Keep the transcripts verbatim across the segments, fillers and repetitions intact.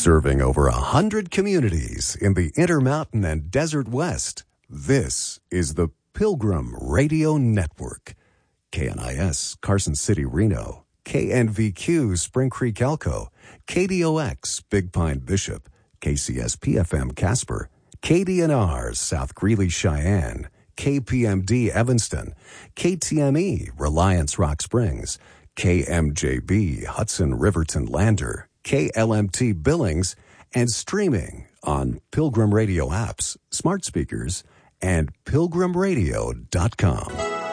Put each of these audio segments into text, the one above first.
Serving over a hundred communities in the Intermountain and Desert West, this is the Pilgrim Radio Network. K N I S, Carson City, Reno. K N V Q, Spring Creek, Elko. K D O X, Big Pine, Bishop. K C S P F M, Casper. K D N R, South Greeley, Cheyenne. K P M D, Evanston. K T M E, Reliance, Rock Springs. K M J B, Hudson, Riverton, Lander. K L M T, Billings, and streaming on Pilgrim Radio apps, smart speakers, and pilgrim radio dot com.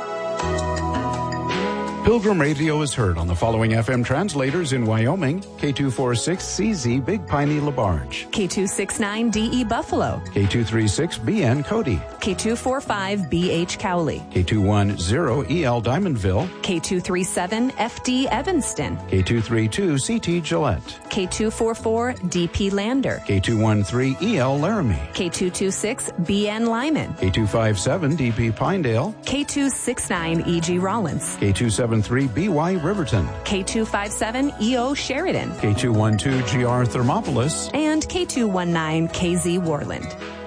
Pilgrim Radio is heard on the following F M translators in Wyoming: K two forty-six C Z Big Piney LaBarge, K two sixty-nine D E Buffalo, K two thirty-six B N Cody, K two forty-five B H Cowley, K two ten E L Diamondville, K two thirty-seven F D Evanston, K two thirty-two C T Gillette, K two forty-four D P Lander, K two thirteen E L Laramie, K two twenty-six B N Lyman, K two fifty-seven D P Pinedale, K two sixty-nine E G Rollins, K two seventy-three B Y Riverton, K two fifty-seven E O Sheridan, K two twelve G R Thermopolis, and K two nineteen K Z Warland.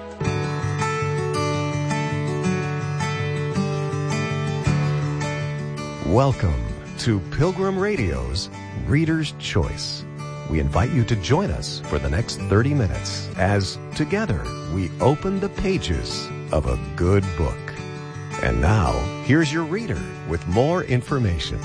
Welcome to Pilgrim Radio's Reader's Choice. We invite you to join us for the next thirty minutes as together we open the pages of a good book. And now, here's your reader with more information.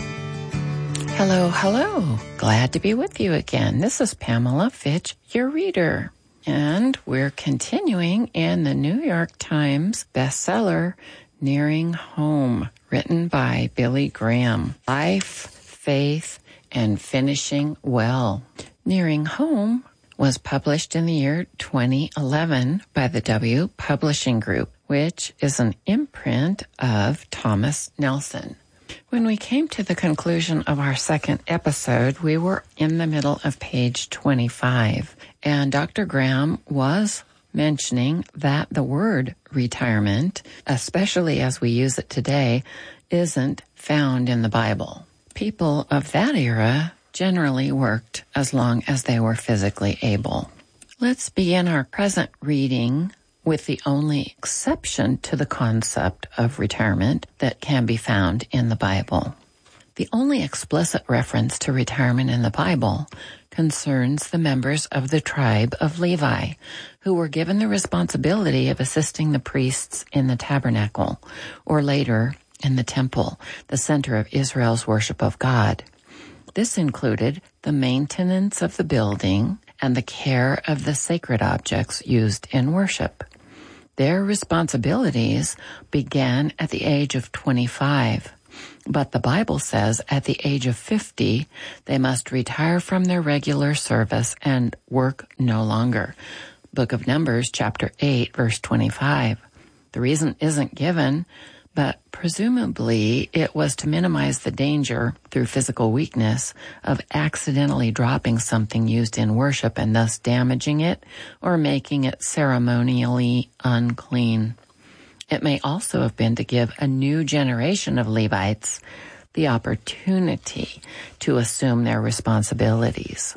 Hello, hello. Glad to be with you again. This is Pamela Fitch, your reader. And we're continuing in the New York Times bestseller, Nearing Home, written by Billy Graham. Life, Faith, and Finishing Well. Nearing Home was published in the year twenty eleven by the W Publishing Group, which is an imprint of Thomas Nelson. When we came to the conclusion of our second episode, we were in the middle of page twenty-five, and Doctor Graham was mentioning that the word retirement, especially as we use it today, isn't found in the Bible. People of that era generally worked as long as they were physically able. Let's begin our present reading with the only exception to the concept of retirement that can be found in the Bible. The only explicit reference to retirement in the Bible concerns the members of the tribe of Levi, who were given the responsibility of assisting the priests in the tabernacle, or later in the temple, the center of Israel's worship of God. This included the maintenance of the building and the care of the sacred objects used in worship. Their responsibilities began at the age of twenty-five, but the Bible says at the age of fifty, they must retire from their regular service and work no longer. Book of Numbers, chapter eight, verse twenty-five. The reason isn't given, but presumably it was to minimize the danger through physical weakness of accidentally dropping something used in worship and thus damaging it or making it ceremonially unclean. It may also have been to give a new generation of Levites the opportunity to assume their responsibilities.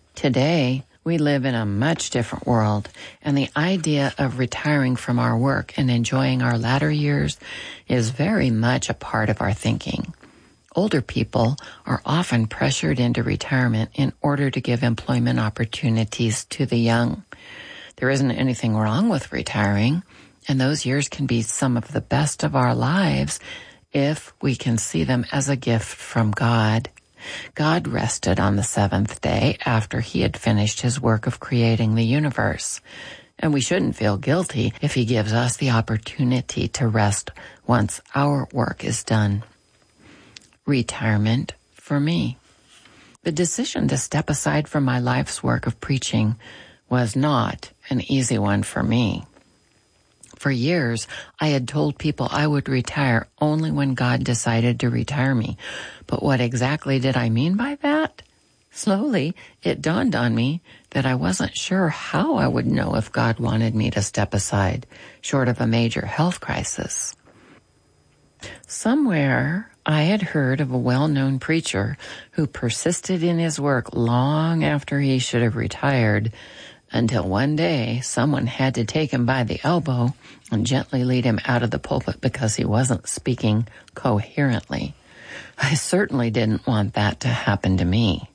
Today, we live in a much different world, and the idea of retiring from our work and enjoying our latter years is very much a part of our thinking. Older people are often pressured into retirement in order to give employment opportunities to the young. There isn't anything wrong with retiring, and those years can be some of the best of our lives if we can see them as a gift from God. God rested on the seventh day after he had finished his work of creating the universe. And we shouldn't feel guilty if he gives us the opportunity to rest once our work is done. Retirement for me. The decision to step aside from my life's work of preaching was not an easy one for me. For years, I had told people I would retire only when God decided to retire me. But what exactly did I mean by that? Slowly, it dawned on me that I wasn't sure how I would know if God wanted me to step aside, short of a major health crisis. Somewhere I had heard of a well-known preacher who persisted in his work long after he should have retired, until one day someone had to take him by the elbow and gently lead him out of the pulpit because he wasn't speaking coherently. I certainly didn't want that to happen to me.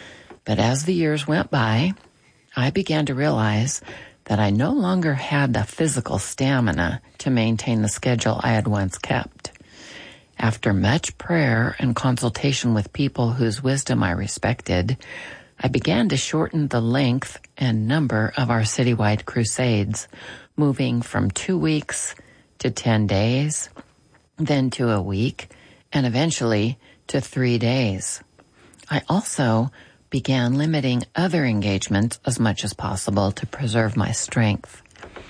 But as the years went by, I began to realize that I no longer had the physical stamina to maintain the schedule I had once kept. After much prayer and consultation with people whose wisdom I respected, I began to shorten the length and number of our citywide crusades, moving from two weeks to ten days, then to a week, and eventually to three days. I also began limiting other engagements as much as possible to preserve my strength.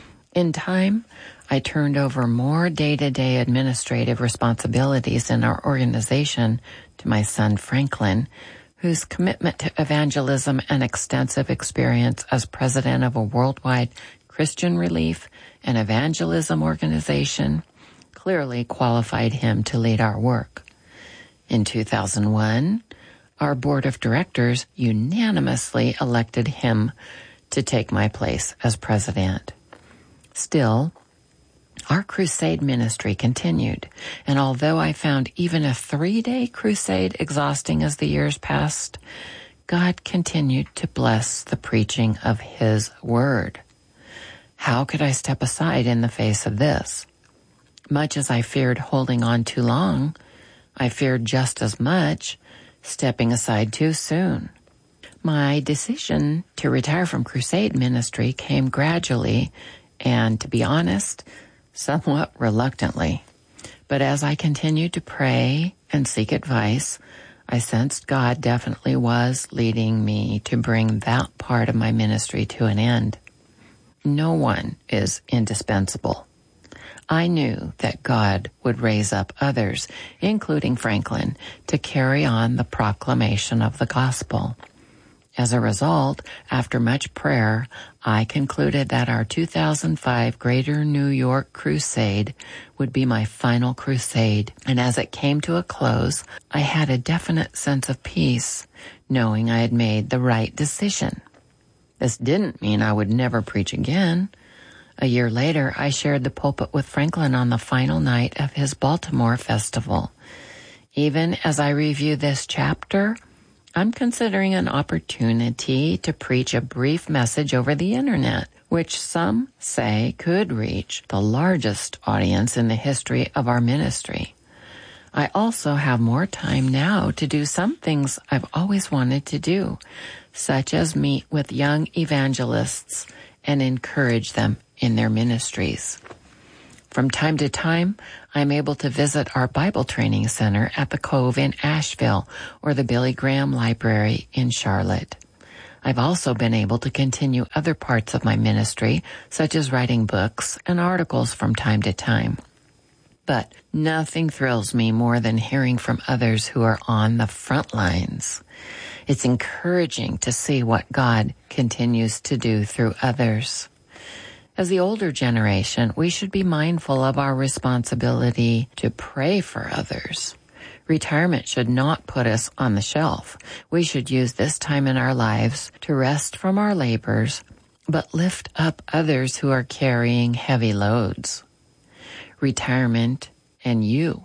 In time, I turned over more day-to-day administrative responsibilities in our organization to my son Franklin, whose commitment to evangelism and extensive experience as president of a worldwide Christian relief and evangelism organization clearly qualified him to lead our work. In two thousand one, our board of directors unanimously elected him to take my place as president. Still, our crusade ministry continued, and although I found even a three-day crusade exhausting as the years passed, God continued to bless the preaching of His Word. How could I step aside in the face of this? Much as I feared holding on too long, I feared just as much stepping aside too soon. My decision to retire from crusade ministry came gradually and, to be honest, somewhat reluctantly. But as I continued to pray and seek advice, I sensed God definitely was leading me to bring that part of my ministry to an end. No one is indispensable. I knew that God would raise up others, including Franklin, to carry on the proclamation of the gospel. As a result, after much prayer, I concluded that our two thousand five Greater New York Crusade would be my final crusade, and as it came to a close, I had a definite sense of peace, knowing I had made the right decision. This didn't mean I would never preach again. A year later, I shared the pulpit with Franklin on the final night of his Baltimore festival. Even as I review this chapter, I'm considering an opportunity to preach a brief message over the internet, which some say could reach the largest audience in the history of our ministry. I also have more time now to do some things I've always wanted to do, such as meet with young evangelists and encourage them in their ministries. From time to time, I'm able to visit our Bible Training Center at the Cove in Asheville or the Billy Graham Library in Charlotte. I've also been able to continue other parts of my ministry, such as writing books and articles from time to time. But nothing thrills me more than hearing from others who are on the front lines. It's encouraging to see what God continues to do through others. As the older generation, we should be mindful of our responsibility to pray for others. Retirement should not put us on the shelf. We should use this time in our lives to rest from our labors, but lift up others who are carrying heavy loads. Retirement and you.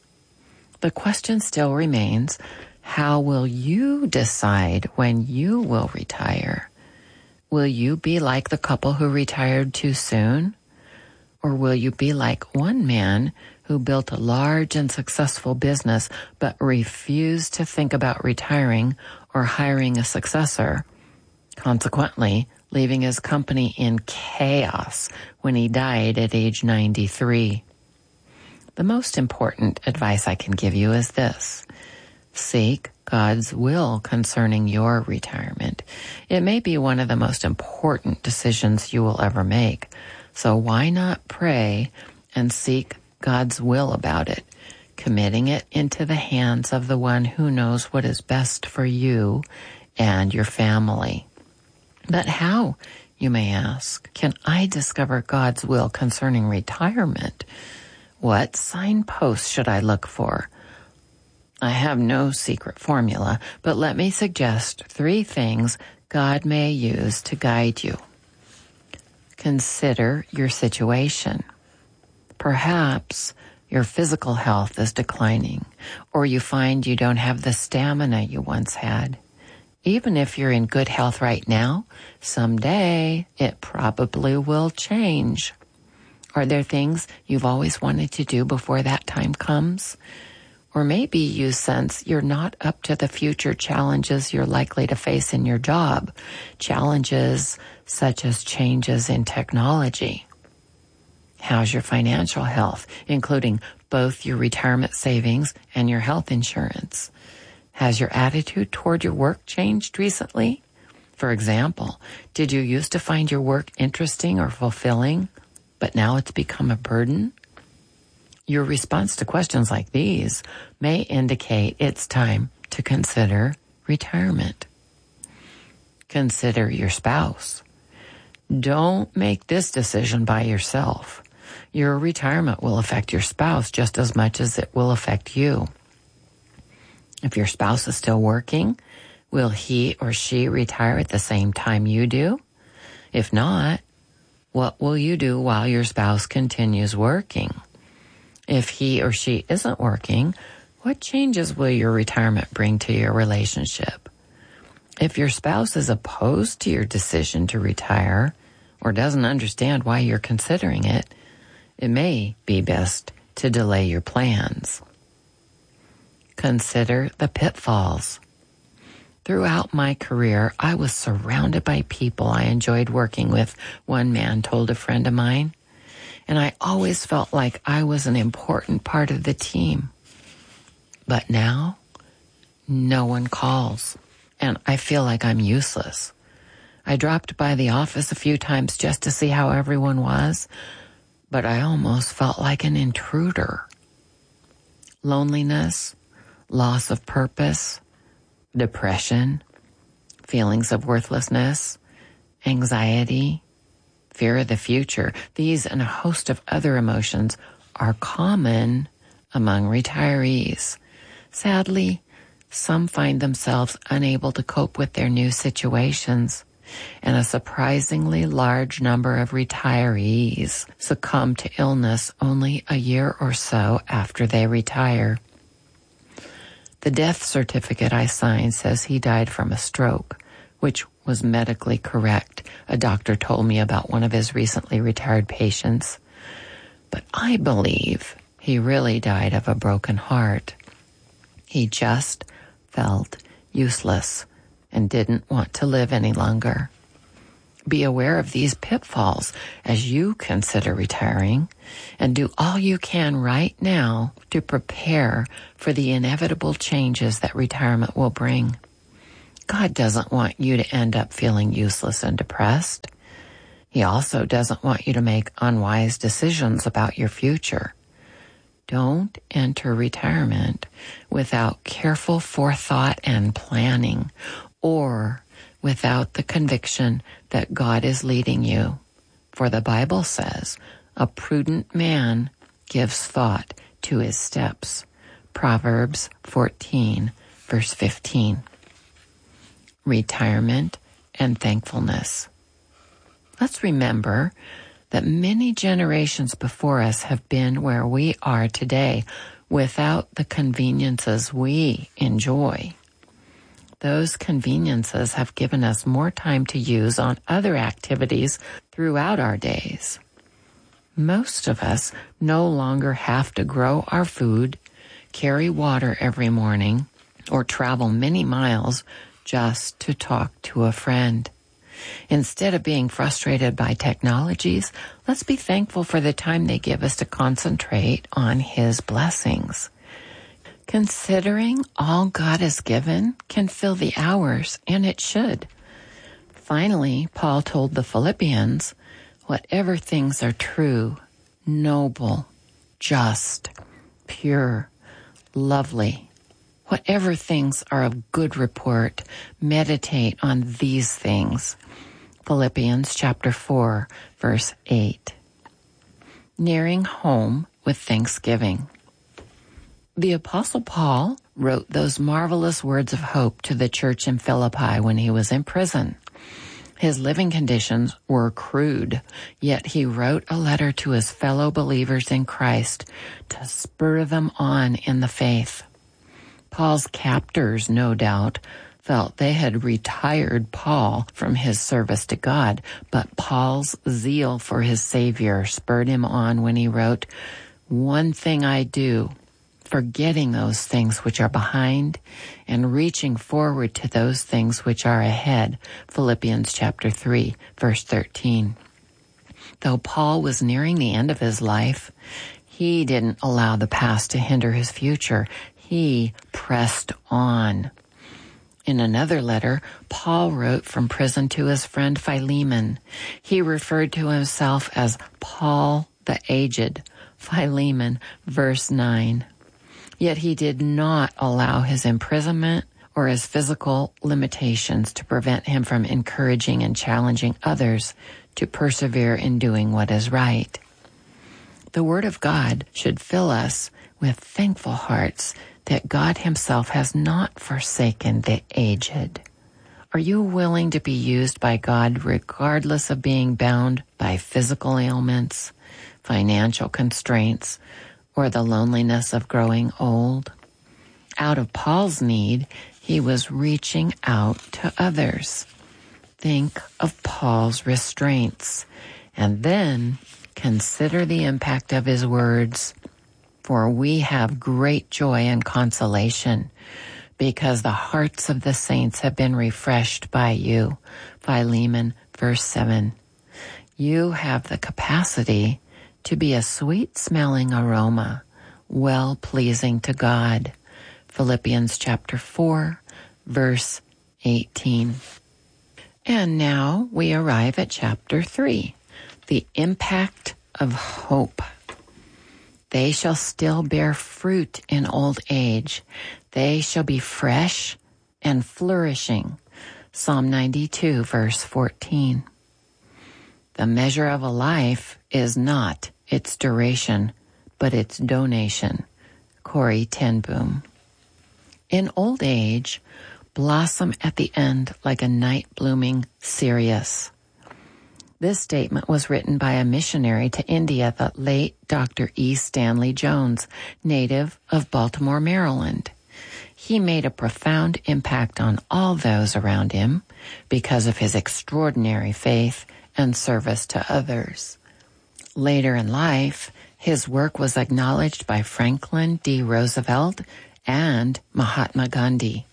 The question still remains, how will you decide when you will retire? Will you be like the couple who retired too soon? Or will you be like one man who built a large and successful business but refused to think about retiring or hiring a successor, consequently leaving his company in chaos when he died at age ninety-three? The most important advice I can give you is this. Seek God's will concerning your retirement. It may be one of the most important decisions you will ever make. So why not pray and seek God's will about it, committing it into the hands of the one who knows what is best for you and your family. But how, you may ask, can I discover God's will concerning retirement? What signposts should I look for? I have no secret formula, but let me suggest three things God may use to guide you. Consider your situation. Perhaps your physical health is declining, or you find you don't have the stamina you once had. Even if you're in good health right now, someday it probably will change. Are there things you've always wanted to do before that time comes? Or maybe you sense you're not up to the future challenges you're likely to face in your job, challenges such as changes in technology. How's your financial health, including both your retirement savings and your health insurance? Has your attitude toward your work changed recently? For example, did you used to find your work interesting or fulfilling, but now it's become a burden? Your response to questions like these may indicate it's time to consider retirement. Consider your spouse. Don't make this decision by yourself. Your retirement will affect your spouse just as much as it will affect you. If your spouse is still working, will he or she retire at the same time you do? If not, what will you do while your spouse continues working? If he or she isn't working, what changes will your retirement bring to your relationship? If your spouse is opposed to your decision to retire or doesn't understand why you're considering it, it may be best to delay your plans. Consider the pitfalls. Throughout my career, I was surrounded by people I enjoyed working with, one man told a friend of mine, and I always felt like I was an important part of the team. But now, no one calls, and I feel like I'm useless. I dropped by the office a few times just to see how everyone was, but I almost felt like an intruder. Loneliness, loss of purpose, depression, feelings of worthlessness, anxiety, fear of the future, these and a host of other emotions are common among retirees. Sadly, some find themselves unable to cope with their new situations, and a surprisingly large number of retirees succumb to illness only a year or so after they retire. The death certificate I signed says he died from a stroke, which was medically correct. A doctor told me about one of his recently retired patients. But I believe he really died of a broken heart. He just felt useless and didn't want to live any longer. Be aware of these pitfalls as you consider retiring, and do all you can right now to prepare for the inevitable changes that retirement will bring. God doesn't want you to end up feeling useless and depressed. He also doesn't want you to make unwise decisions about your future. Don't enter retirement without careful forethought and planning, or without the conviction that God is leading you. For the Bible says, a prudent man gives thought to his steps. Proverbs fourteen, verse fifteen. Retirement and thankfulness. Let's remember that many generations before us have been where we are today without the conveniences we enjoy. Those conveniences have given us more time to use on other activities throughout our days. Most of us no longer have to grow our food, carry water every morning, or travel many miles just to talk to a friend. Instead of being frustrated by technologies, let's be thankful for the time they give us to concentrate on His blessings. Considering all God has given can fill the hours, and it should. Finally, Paul told the Philippians, whatever things are true, noble, just, pure, lovely, whatever things are of good report, meditate on these things. Philippians chapter four, verse eight. Nearing home with thanksgiving. The Apostle Paul wrote those marvelous words of hope to the church in Philippi when he was in prison. His living conditions were crude, yet he wrote a letter to his fellow believers in Christ to spur them on in the faith. Paul's captors, no doubt, felt they had retired Paul from his service to God, but Paul's zeal for his Savior spurred him on when he wrote, "One thing I do, forgetting those things which are behind and reaching forward to those things which are ahead." Philippians chapter three, verse thirteen. Though Paul was nearing the end of his life, he didn't allow the past to hinder his future. He pressed on. In another letter, Paul wrote from prison to his friend Philemon. He referred to himself as Paul the Aged. Philemon, verse nine. Yet he did not allow his imprisonment or his physical limitations to prevent him from encouraging and challenging others to persevere in doing what is right. The Word of God should fill us with thankful hearts that God Himself has not forsaken the aged. Are you willing to be used by God regardless of being bound by physical ailments, financial constraints, or the loneliness of growing old? Out of Paul's need, he was reaching out to others. Think of Paul's restraints, and then consider the impact of his words. For we have great joy and consolation, because the hearts of the saints have been refreshed by you. Philemon, verse seven. You have the capacity to be a sweet-smelling aroma, well-pleasing to God. Philippians chapter four, verse eighteen. And now we arrive at chapter three, the impact of hope. They shall still bear fruit in old age. They shall be fresh and flourishing. Psalm ninety-two, verse fourteen. The measure of a life is not its duration, but its donation. Corrie ten Boom. In old age, blossom at the end like a night-blooming cereus. This statement was written by a missionary to India, the late Doctor E. Stanley Jones, native of Baltimore, Maryland. He made a profound impact on all those around him because of his extraordinary faith and service to others. Later in life, his work was acknowledged by Franklin D. Roosevelt and Mahatma Gandhi.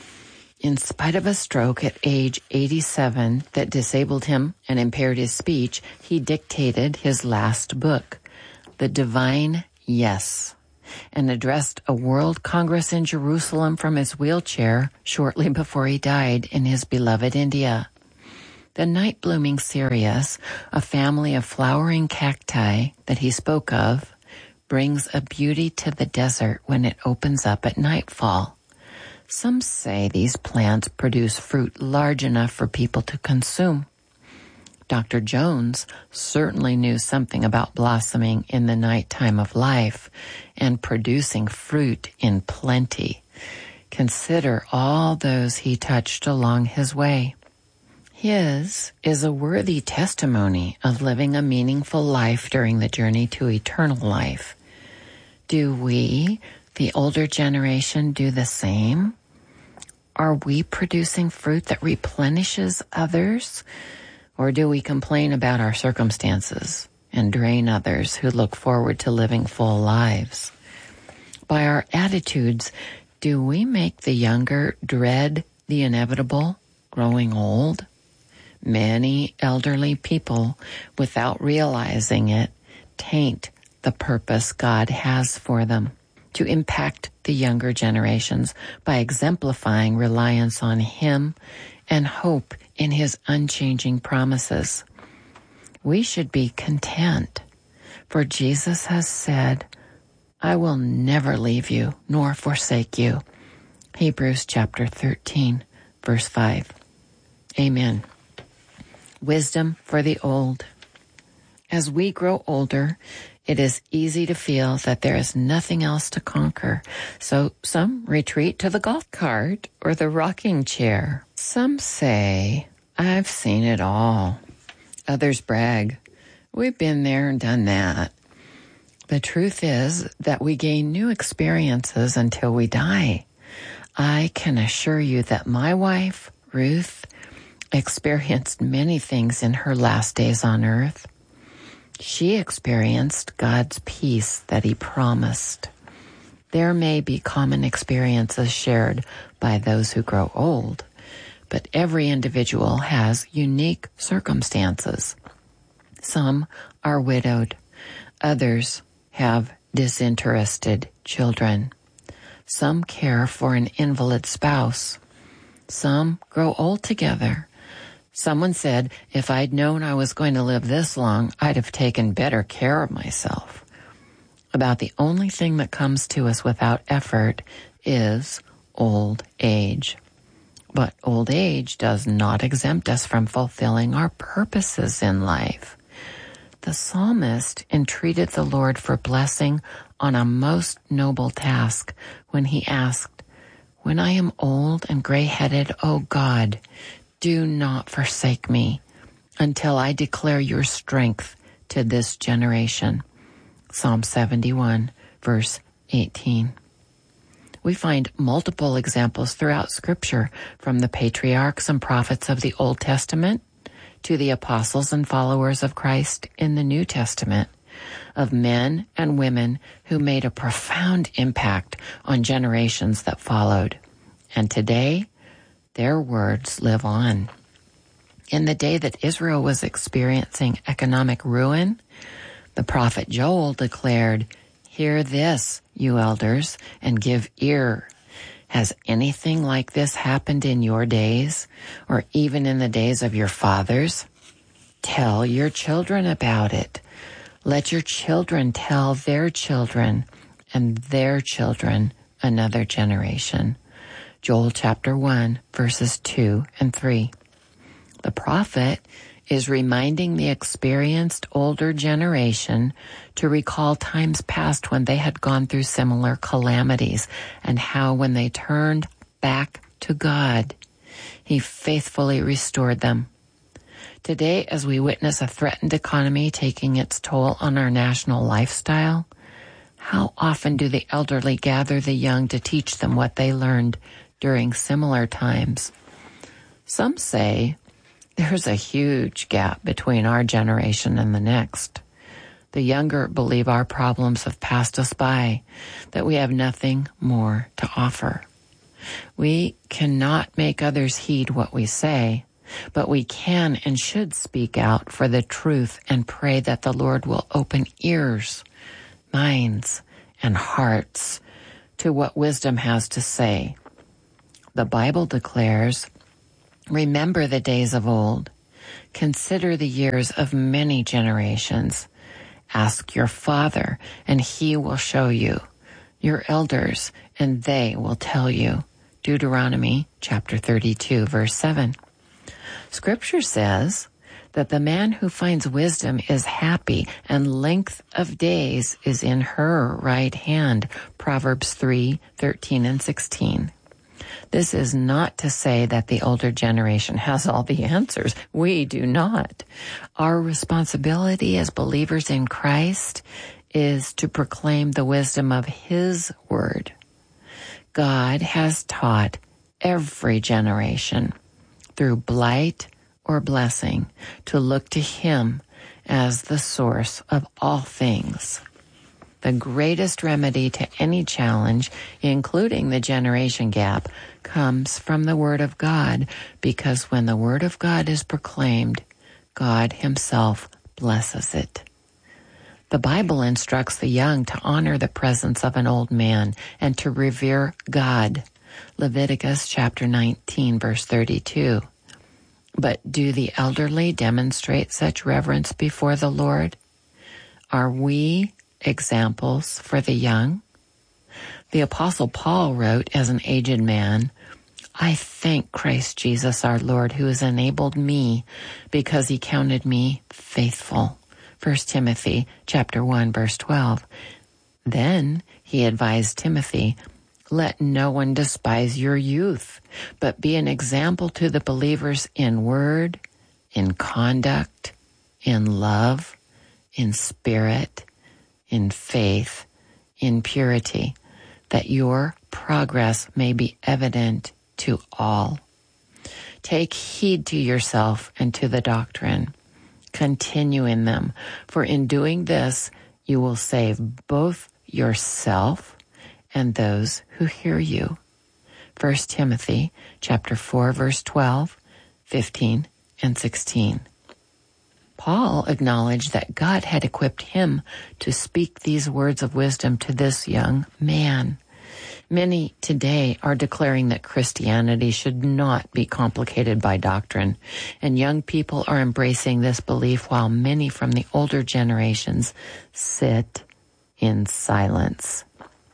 In spite of a stroke at age eighty-seven that disabled him and impaired his speech, he dictated his last book, The Divine Yes, and addressed a World Congress in Jerusalem from his wheelchair shortly before he died in his beloved India. The night-blooming cereus, a family of flowering cacti that he spoke of, brings a beauty to the desert when it opens up at nightfall. Some say these plants produce fruit large enough for people to consume. Doctor Jones certainly knew something about blossoming in the nighttime of life and producing fruit in plenty. Consider all those he touched along his way. His is a worthy testimony of living a meaningful life during the journey to eternal life. Do we, the older generation, do the same? Are we producing fruit that replenishes others? Or do we complain about our circumstances and drain others who look forward to living full lives? By our attitudes, do we make the younger dread the inevitable, growing old? Many elderly people, without realizing it, taint the purpose God has for them to impact the younger generations by exemplifying reliance on Him and hope in His unchanging promises. We should be content, for Jesus has said, I will never leave you nor forsake you. Hebrews chapter thirteen, verse five. Amen. Wisdom for the old. As we grow older, It is easy to feel that there is nothing else to conquer, so some retreat to the golf cart or the rocking chair. Some say, I've seen it all. Others brag, we've been there and done that. The truth is that we gain new experiences until we die. I can assure you that my wife, Ruth, experienced many things in her last days on earth. She experienced God's peace that he promised. There may be common experiences shared by those who grow old, but every individual has unique circumstances. Some are widowed. Others have disinterested children. Some care for an invalid spouse. Some grow old together. Someone said, if I'd known I was going to live this long, I'd have taken better care of myself. About the only thing that comes to us without effort is old age. But old age does not exempt us from fulfilling our purposes in life. The psalmist entreated the Lord for blessing on a most noble task when he asked, when I am old and gray-headed, O God, do not forsake me until I declare your strength to this generation. Psalm seventy-one, verse eighteen. We find multiple examples throughout Scripture, from the patriarchs and prophets of the Old Testament to the apostles and followers of Christ in the New Testament, of men and women who made a profound impact on generations that followed. And today, their words live on. In the day that Israel was experiencing economic ruin, the prophet Joel declared, hear this, you elders, and give ear. Has anything like this happened in your days, or even in the days of your fathers? Tell your children about it. Let your children tell their children, and their children another generation. Joel chapter one, verses two and three. The prophet is reminding the experienced older generation to recall times past when they had gone through similar calamities, and how when they turned back to God, he faithfully restored them. Today, as we witness a threatened economy taking its toll on our national lifestyle, how often do the elderly gather the young to teach them what they learned during similar times? Some say there's a huge gap between our generation and the next. The younger believe our problems have passed us by, that we have nothing more to offer. We cannot make others heed what we say, but we can and should speak out for the truth and pray that the Lord will open ears, minds, and hearts to what wisdom has to say. The Bible declares, remember the days of old. Consider the years of many generations. Ask your father, and he will show you. Your elders, and they will tell you. Deuteronomy chapter thirty-two, verse seven. Scripture says that the man who finds wisdom is happy, and length of days is in her right hand. Proverbs three, thirteen and sixteen. This is not to say that the older generation has all the answers. We do not. Our responsibility as believers in Christ is to proclaim the wisdom of His Word. God has taught every generation, through blight or blessing, to look to Him as the source of all things. The greatest remedy to any challenge, including the generation gap, comes from the Word of God, because when the Word of God is proclaimed, God Himself blesses it. The Bible instructs the young to honor the presence of an old man and to revere God. Leviticus chapter nineteen, verse thirty-two. But do the elderly demonstrate such reverence before the Lord? Are we examples for the young? The Apostle Paul wrote as an aged man, I thank Christ Jesus our Lord, who has enabled me because He counted me faithful. First Timothy chapter one, verse twelve. Then he advised Timothy, "Let no one despise your youth, but be an example to the believers in word, in conduct, in love, in spirit, in faith, in purity, that your progress may be evident to all. Take heed to yourself and to the doctrine. Continue in them, for in doing this you will save both yourself and those who hear you." First Timothy chapter four, verse twelve, fifteen, and sixteen. Paul acknowledged that God had equipped him to speak these words of wisdom to this young man. Many today are declaring that Christianity should not be complicated by doctrine, and young people are embracing this belief while many from the older generations sit in silence.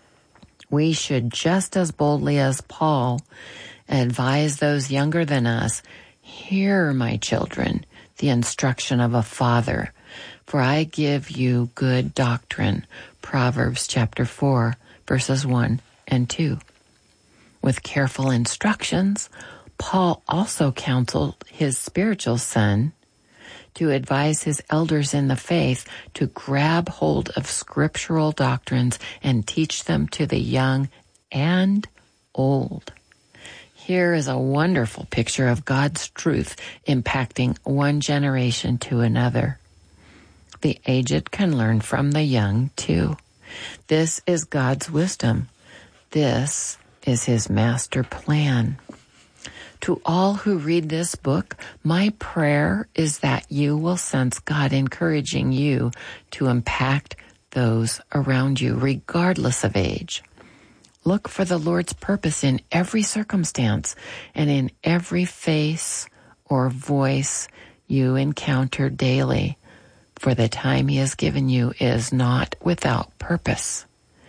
We should just as boldly as Paul advise those younger than us, "Hear, my children, the instruction of a father, for I give you good doctrine." Proverbs chapter four, verses one and two. With careful instructions, Paul also counseled his spiritual son to advise his elders in the faith to grab hold of scriptural doctrines and teach them to the young and old. Here is a wonderful picture of God's truth impacting one generation to another. The aged can learn from the young too. This is God's wisdom. This is his master plan. To all who read this book, my prayer is that you will sense God encouraging you to impact those around you, regardless of age. Look for the Lord's purpose in every circumstance and in every face or voice you encounter daily, for the time he has given you is not without purpose.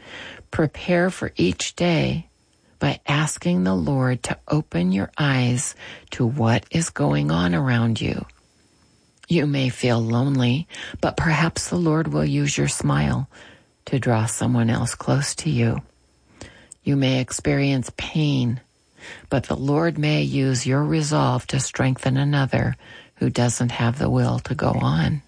Prepare for each day by asking the Lord to open your eyes to what is going on around you. You may feel lonely, but perhaps the Lord will use your smile to draw someone else close to you. You may experience pain, but the Lord may use your resolve to strengthen another who doesn't have the will to go on.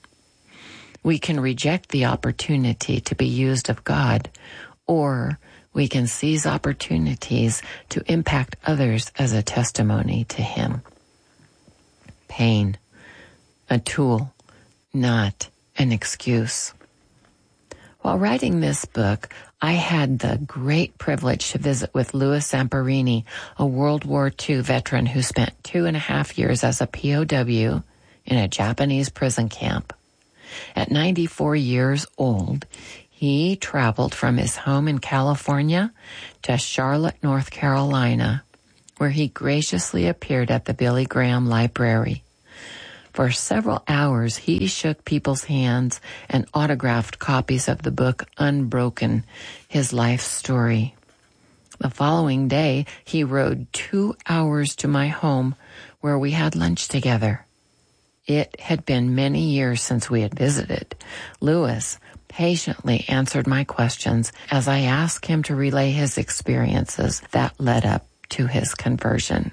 We can reject the opportunity to be used of God, or we can seize opportunities to impact others as a testimony to him. Pain, a tool, not an excuse. While writing this book, I had the great privilege to visit with Louis Zamperini, a World War Two veteran who spent two and a half years as a P O W in a Japanese prison camp. At ninety-four years old, he traveled from his home in California to Charlotte, North Carolina, where he graciously appeared at the Billy Graham Library. For several hours, he shook people's hands and autographed copies of the book Unbroken, his life story. The following day, he rode two hours to my home where we had lunch together. It had been many years since we had visited. Louis patiently answered my questions as I asked him to relay his experiences that led up to his conversion.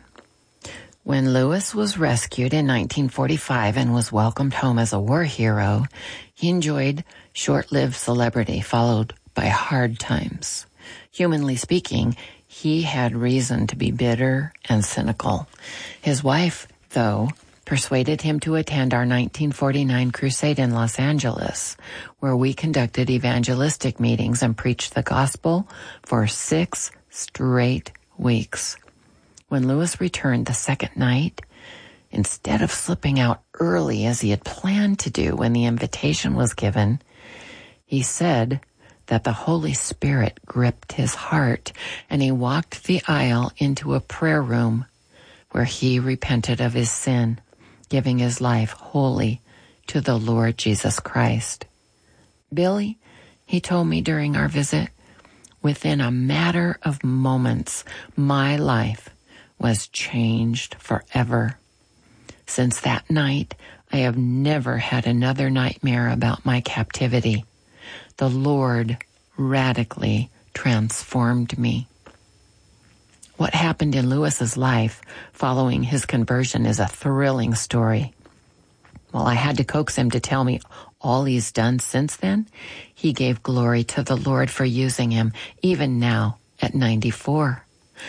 When Louis was rescued in nineteen forty-five and was welcomed home as a war hero, he enjoyed short-lived celebrity followed by hard times. Humanly speaking, he had reason to be bitter and cynical. His wife, though, persuaded him to attend our nineteen forty-nine crusade in Los Angeles, where we conducted evangelistic meetings and preached the gospel for six straight weeks. When Louis returned the second night, instead of slipping out early as he had planned to do when the invitation was given, he said that the Holy Spirit gripped his heart and he walked the aisle into a prayer room where he repented of his sin, giving his life wholly to the Lord Jesus Christ. Billy, he told me during our visit, within a matter of moments, my life was changed forever. Since that night, I have never had another nightmare about my captivity. The Lord radically transformed me. What happened in Lewis's life following his conversion is a thrilling story. While I had to coax him to tell me all he's done since then, he gave glory to the Lord for using him, even now at ninety-four.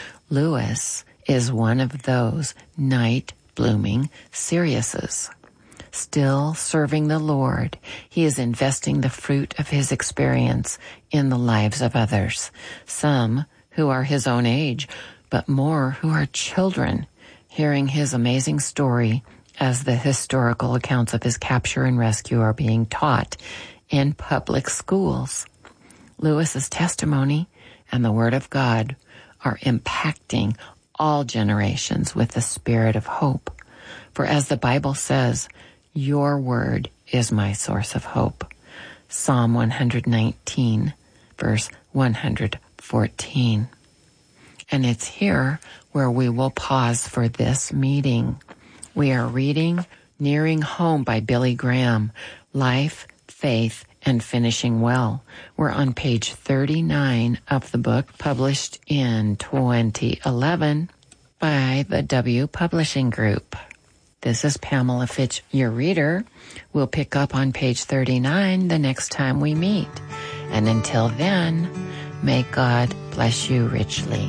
Lewis is one of those night-blooming Siriuses. Still serving the Lord, he is investing the fruit of his experience in the lives of others, some who are his own age, but more who are children, hearing his amazing story as the historical accounts of his capture and rescue are being taught in public schools. Lewis's testimony and the Word of God are impacting all generations with the spirit of hope. For as the Bible says, your word is my source of hope. Psalm one nineteen, verse one fourteen. And it's here where we will pause for this meeting. We are reading Nearing Home by Billy Graham, Life, Faith, and Finishing Well. We're on page thirty-nine of the book, published in twenty eleven by the W Publishing Group. This is Pamela Fitch, your reader. We'll pick up on page thirty-nine the next time we meet. And until then, may God bless you richly.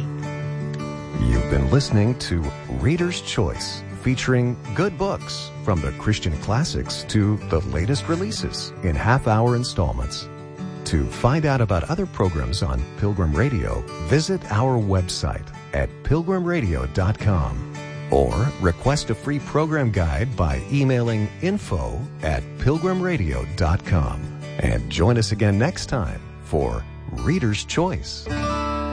You've been listening to Reader's Choice, featuring good books from the Christian classics to the latest releases in half-hour installments. To find out about other programs on Pilgrim Radio, visit our website at pilgrim radio dot com or request a free program guide by emailing info at pilgrim radio dot com. And join us again next time for Reader's Choice.